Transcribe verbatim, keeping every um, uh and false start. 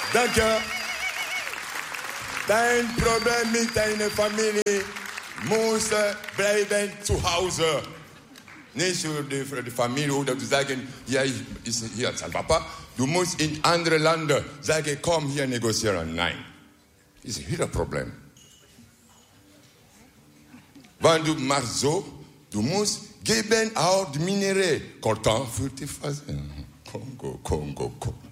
Danke. Dein Problem mit deiner Familie muss bleiben zu Hause. Nicht für die, für die Familie oder zu sagen, ja, ich ist hier als Papa. Du musst in andere Länder sagen, komm hier negozieren. Nein. Das ist hier das Problem. Wenn du machst so, du musst geben auch die Minerais. Coltan für die Phase. Kongo, Kongo, Kongo.